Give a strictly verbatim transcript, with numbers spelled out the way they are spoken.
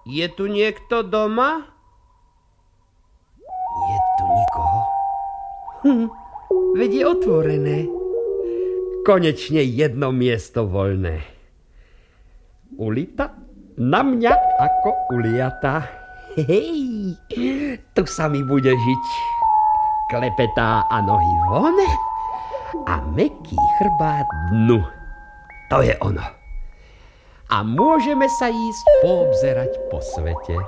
Je tu niekto doma? Nie tu nikoho. Hm, veď je otvorené. Konečne jedno miesto voľné. Ulita na mňa ako uliata. Hej, tu sa mi bude žiť. Klepetá a nohy von a mäkký chrbát dnu. To je ono. A môžeme sa ísť poobzerať po svete.